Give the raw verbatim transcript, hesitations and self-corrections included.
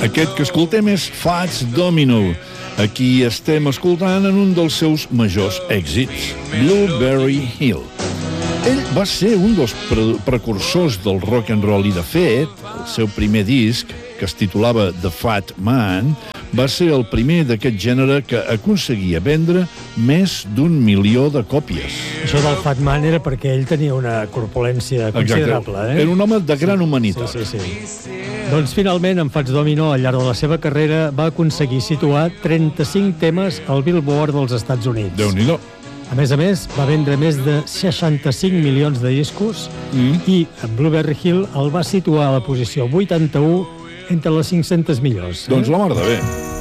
Aquest que escoltem és Fats Domino. Aquí estem escoltant en un dels seus majors èxits, Blueberry Hill. Ell va ser un dels pre- precursors del rock and roll i, de fet, el seu primer disc, que es titulava The Fat Man, va ser el primer d'aquest gènere que aconseguia vendre més d'un milió de còpies. Això del Fat Man era perquè ell tenia una corpulència considerable. Exacte. Eh? Era un home de gran humanitat. Sí, sí, sí. Doncs finalment, en Fats Domino, al llarg de la seva carrera, va aconseguir situar trenta-cinc temes al Billboard dels Estats Units. Déu-n'hi-do. A més a més, va vendre més de seixanta-cinc milions de discos Mm. i Blueberry Hill el va situar a la posició vuitanta-u entre les cinc-centes millors. Doncs la mar de bé.